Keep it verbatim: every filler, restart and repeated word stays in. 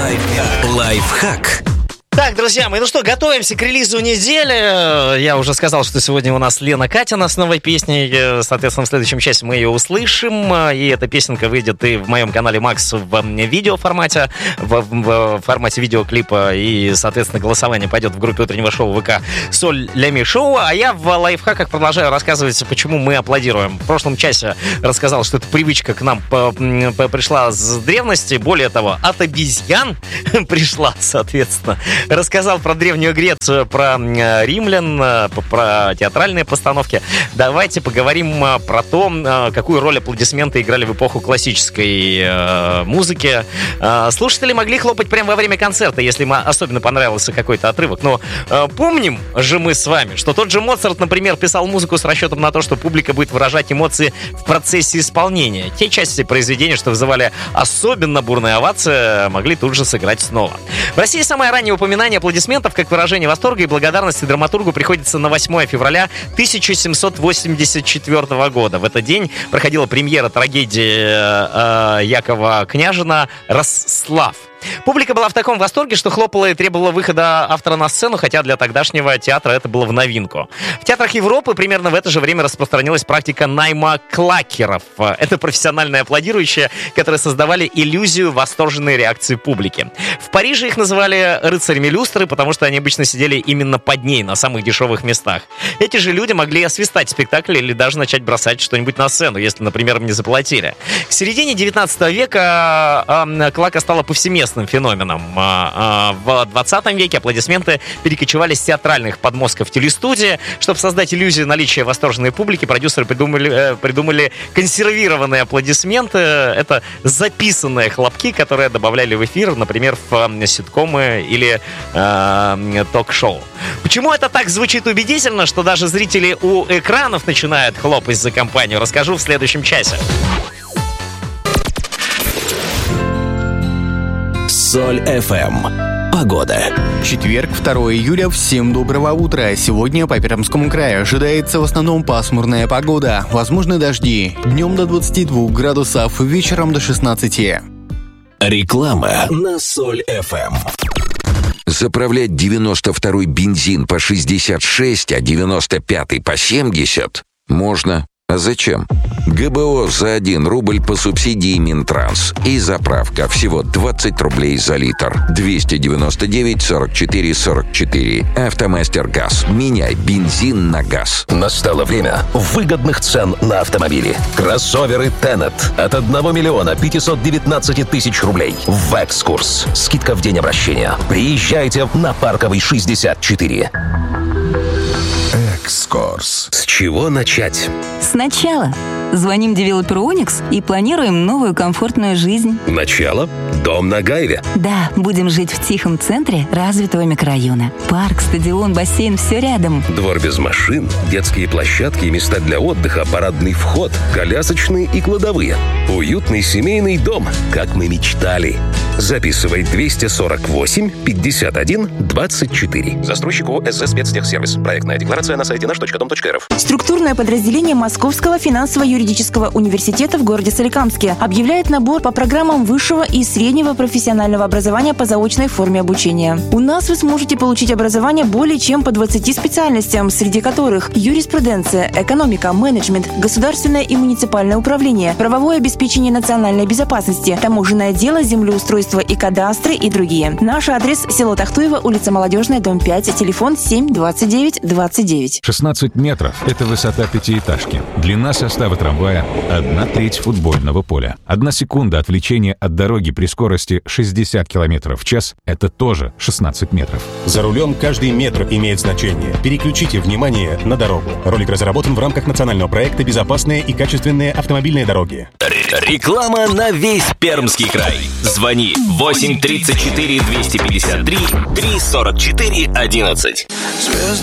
Лайфхак. Лайфхак. Так, друзья мои, ну что, готовимся к релизу недели. Я уже сказал, что сегодня у нас Лена Катина с новой песней. Соответственно, в следующем часе мы ее услышим. И эта песенка выйдет и в моем канале Макс в видеоформате, в, в формате видеоклипа. И, соответственно, голосование пойдет в группе утреннего шоу ВК «Соль ля Ми Шоу». А я в лайфхаках продолжаю рассказывать, почему мы аплодируем. В прошлом часе рассказал, что эта привычка к нам по, по, пришла с древности. Более того, от обезьян пришла, соответственно. Рассказал про Древнюю Грецию, про римлян, про театральные постановки. Давайте поговорим про то, какую роль аплодисменты играли в эпоху классической музыки. Слушатели могли хлопать прямо во время концерта, если им особенно понравился какой-то отрывок. Но помним же мы с вами, что тот же Моцарт, например, писал музыку с расчетом на то, что публика будет выражать эмоции в процессе исполнения. Те части произведения, что вызывали особенно бурные овации, могли тут же сыграть снова. В России самое раннее упоминание аплодисментов как выражение восторга и благодарности драматургу приходится на восьмое февраля тысяча семьсот восемьдесят четвёртого года. В этот день проходила премьера трагедии э, Якова Княжина «Ростслав». Публика была в таком восторге, что хлопала и требовала выхода автора на сцену, хотя для тогдашнего театра это было в новинку. В театрах Европы примерно в это же время распространилась практика найма клакеров. Это профессиональные аплодирующие, которые создавали иллюзию восторженной реакции публики. В Париже их называли рыцарями люстры, потому что они обычно сидели именно под ней, на самых дешевых местах. Эти же люди могли освистать спектакль или даже начать бросать что-нибудь на сцену, если, например, им не заплатили. К середине девятнадцатого века э, клака стала повсеместной феноменом. В двадцатом веке аплодисменты перекочевали с театральных подмостков в телестудии. Чтобы создать иллюзию наличия восторженной публики, продюсеры придумали, придумали консервированные аплодисменты. Это записанные хлопки, которые добавляли в эфир, например, в ситкомы или э, ток-шоу. Почему это так звучит убедительно, что даже зрители у экранов начинают хлопать за компанию, расскажу в следующем часе. Соль эф эм. Погода. Четверг, второго июля. Всем доброго утра. Сегодня по Пермскому краю ожидается в основном пасмурная погода. Возможны дожди. Днем до двадцати двух градусов, вечером до шестнадцати. Реклама на Соль эф эм. Заправлять девяносто второй бензин по шестьдесят шесть, а девяносто пятый по семьдесят можно. А зачем? ГБО за один рубль по субсидии Минтранс. И заправка всего двадцать рублей за литр. двести девяносто девять сорок четыре сорок четыре. Автомастер Газ. Меняй бензин на газ. Настало время выгодных цен на автомобили. Кроссоверы Тенет от одного миллиона пятисот девятнадцати тысяч рублей. В Экскурс. Скидка в день обращения. Приезжайте на Парковый шестьдесят четыре. Экскурс. С чего начать? Сначала звоним девелоперу Оникс и планируем новую комфортную жизнь. Начало? Дом на Гаеве. Да, будем жить в тихом центре развитого микрорайона. Парк, стадион, бассейн — все рядом. Двор без машин, детские площадки и места для отдыха, парадный вход, колясочные и кладовые. Уютный семейный дом, как мы мечтали. Записывай двести сорок восемь пятьдесят один двадцать четыре. Застройщику СС Спецтехсервис. Проектная декларация на сайте наш точка дом точка эр эф. Структурное подразделение Московского финансово-юридического университета в городе Соликамске объявляет набор по программам высшего и среднего профессионального образования по заочной форме обучения. У нас вы сможете получить образование более чем по двадцати специальностям, среди которых юриспруденция, экономика, менеджмент, государственное и муниципальное управление, правовое обеспечение национальной безопасности, таможенное дело, землеустройство и кадастры и другие. Наш адрес: село Тахтуево, улица Молодежная, дом пять, телефон семь двадцать девять двадцать девять. шестнадцать метров – это высота пятиэтажки. Длина состава трамвая – одна треть футбольного поля. Одна секунда отвлечения от дороги при скорости шестьдесят километров в час – это тоже шестнадцать метров. За рулем каждый метр имеет значение. Переключите внимание на дорогу. Ролик разработан в рамках национального проекта «Безопасные и качественные автомобильные дороги». Реклама на весь Пермский край. Звони восемь тридцать четыре двести пятьдесят три три сорок четыре одиннадцать.